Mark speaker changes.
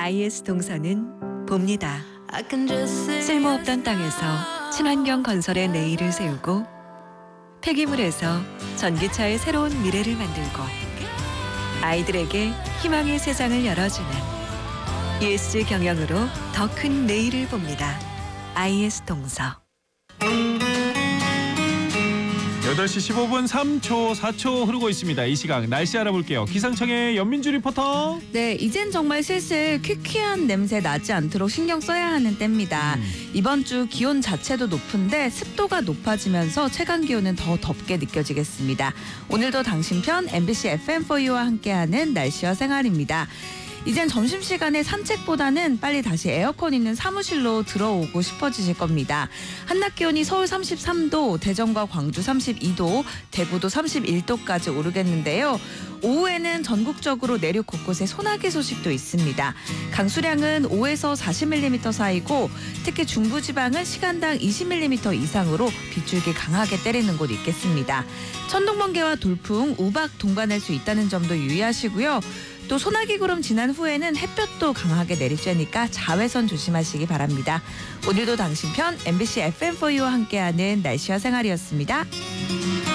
Speaker 1: IS 동서는 봅니다. 쓸모없던 땅에서 친환경 건설의 내일을 세우고 폐기물에서 전기차의 새로운 미래를 만들고 아이들에게 희망의 세상을 열어주는 ESG 경영으로 더 큰 내일을 봅니다. IS 동서.
Speaker 2: 8시 15분 3초, 4초 흐르고 있습니다. 이 시각 날씨 알아볼게요. 기상청의 연민주 리포터.
Speaker 3: 네, 이젠 정말 슬슬 퀴퀴한 냄새 나지 않도록 신경 써야 하는 때입니다. 이번 주 기온 자체도 높은데 습도가 높아지면서 체감 기온은 더 덥게 느껴지겠습니다. 오늘도 당신 편 MBC FM4U와 함께하는 날씨와 생활입니다. 이젠 점심시간에 산책보다는 빨리 다시 에어컨 있는 사무실로 들어오고 싶어지실 겁니다. 한낮 기온이 서울 33도, 대전과 광주 32도, 대구도 31도까지 오르겠는데요. 오후에는 전국적으로 내륙 곳곳에 소나기 소식도 있습니다. 강수량은 5에서 40mm 사이고 특히 중부지방은 시간당 20mm 이상으로 빗줄기 강하게 때리는 곳 있겠습니다. 천둥번개와 돌풍, 우박 동반할 수 있다는 점도 유의하시고요. 또 소나기 구름 지난 후에는 햇볕도 강하게 내리쬐니까 자외선 조심하시기 바랍니다. 오늘도 당신 편 MBC FM4U와 함께하는 날씨와 생활이었습니다.